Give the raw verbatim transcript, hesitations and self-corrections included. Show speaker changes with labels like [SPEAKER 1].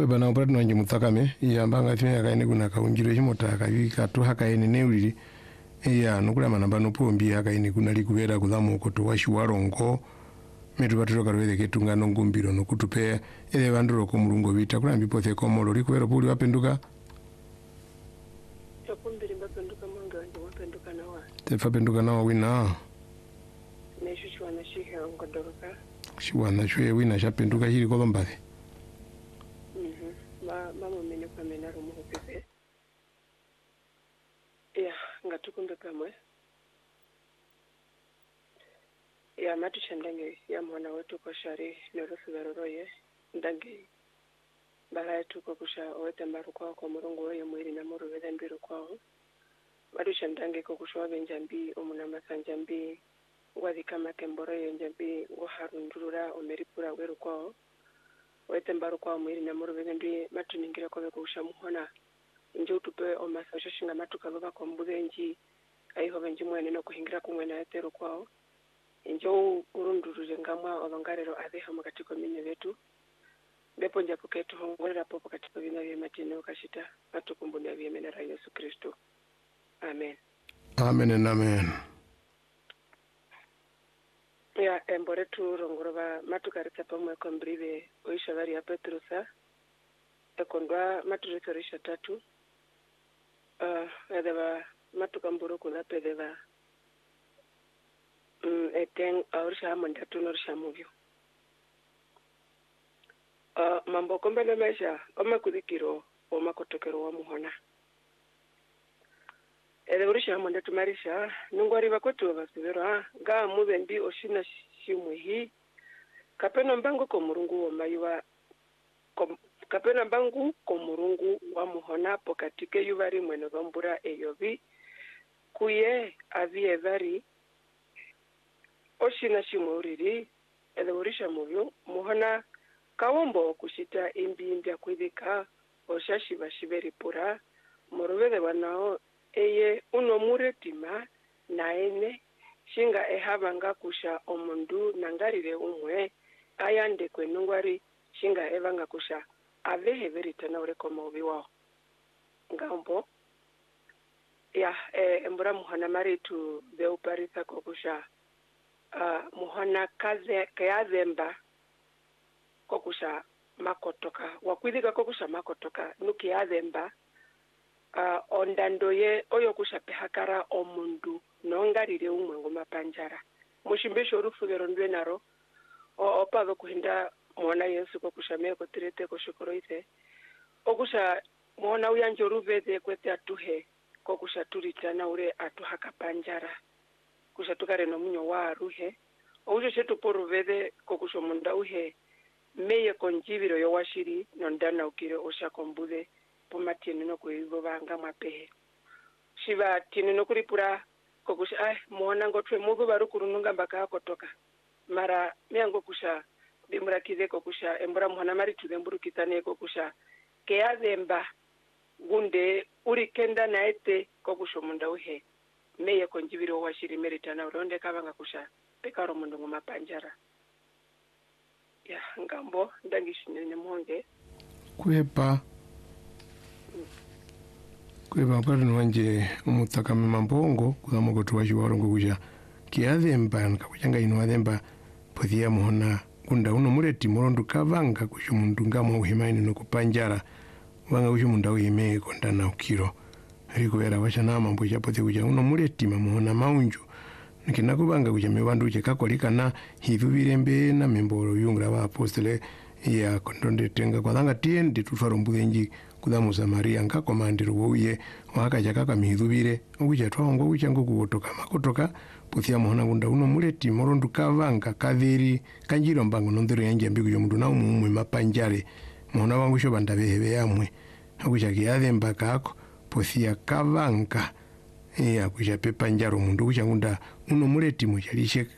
[SPEAKER 1] Kwe bana upati nwanji mutakame iya mbanga thime yakaine kuna kaunjiro chimota akavika tu hakaine neulili iya nukula manamba nupombi hakaine kuna likuvera kudhamu koto washiwarongo metu patiro karwele ketunga nongumbiro nokutupe ele vanduro kumurungo vita kuna mbipothe komolo likuvera puli wapenduka
[SPEAKER 2] Chakumbiri mbapenduka mwanga wanji wapenduka na wa
[SPEAKER 1] tefa penduka na wa wina
[SPEAKER 2] neshu chwana shihe ongodoroka
[SPEAKER 1] shiwana shwe wina shapenduka hili kolombathi
[SPEAKER 2] mhm ma mama mene kwa mena rumu pepe ya ngatukumbe pamwe ya matu chandange ya mwana wetu kwa shari norofu garoroye ndange bala yetu kwa kusha owete mbaru kwao kwa murungu weye mwiri na muru wede mbiru kwao matu chandange kwa kusha wabe njambi omuna masa njambi wazi kama kemboroye njambi waharundurura omeripura weru kwao wete mbaru kwao mwiri na muru wede mbiru matu ningira kwa kusha muhona nje utupe omasa shoshinga matu kaluba kwa mbuze nji aiho benji mwene no kuhingira kumwena eteru kwao njo urunduruje ngamwa olongarero adeha makatiko minye vetu bepo njapo ketu hongolera popo katika vina vya matino kashita atukumbunia vya menera Yesu Kristo. Amen.
[SPEAKER 1] Amen and amen.
[SPEAKER 2] Ya embore tu rongoroba matukarita pamwe kombrive oisha vari ya Petrusa ekondwa maturisorisha tatu uh, edeva matukamburu kula pedeva mm, eteng aurisha mondatu norisha muvyo Uh, mambo kombe na maisha oma kudikiro oma kotokero wa muhona ele urisha mwende tumarisha nungwari bakotu basubero ha ga mubembi oshina shimwe hi kapeno mbangu ko murungu wa mayuwa kom, kapeno mbangu ko murungu wa muhona pokatike yuvari mwene bambura eyobi kuye avie vari oshina shimwe uriri ele urisha muvyo muhona kawombo kushita imbimbya kwidika oshashi bashiberi pura morobele wanao eye uno muretima na ene shinga ehabanga kusha omundu nangarire umwe ayande kwenungwari shinga evanga kusha avehe veritana ure koma ubi wao ngambo ya e, embura muhana maritu beuparisa kokusha uh, muhana kaze kayazemba kokusha makotoka wakwidika kokusha makotoka nuki azemba uh, ondandoye oyo kusha pehakara omundu nongarire umwe ngoma panjara mushimbisho rufugero ndwe naro opave kuhinda mwana Yesu kokusha meko tirete koshikoroite okusha mwana uyanje ruveze kwete atuhe kokusha turitana ure atuhaka panjara kusha tukare no munyo wa ruhe okusha chetu poruveze kokusha munda uhe meye konjibiro yo washiri nondana ukire osha kombuze pomatini no kuibo banga mapehe shiba tini no kuripura kokusha ai muona ngotwe mugo barukurununga mbaka kotoka mara miango kusha bimurakize kokusha embura muhana mari tudemburu kitane kokusha keazemba gunde uri kenda naete kokusha munda uhe meye konjibiro washiri meritana uronde kabanga kusha pekaro mundu ngoma panjara ya ngambo ndangishine monge
[SPEAKER 1] kwepa kwepa pari nwanje umutakame mambongo kudamo kotu washi warongo kuja kiazemba nkakuchanga ino azemba pothia muhona kunda uno mureti morondu kavanga kushu mundu ngamo uhimaini no kupanjara wanga kushu mundu uhime kondana ukiro riko vera wacha na mambo chapote kuja uno mureti mamuhona maunju nikina kubanga kuja mebandu chekakolika na hivu birembe na memboro yungra wa apostole ya kondonde tenga kwa thanga tiende tutwaro mbuyenji kudhamuza Maria ngako mandiro woye waka chakaka mihithubire okuja twongo kuchango kuotoka makotoka puthia muhona kunda uno mureti morondu kavanga kathiri kanjiro mbango nondero yanje mbiku yo mundu na umumwe mapanjare muhona wangu sho bandabehebe yamwe akuja kiathemba kako puthia kavanga iya kuja pepa njaro mundu kuchangunda uno mureti muchalishe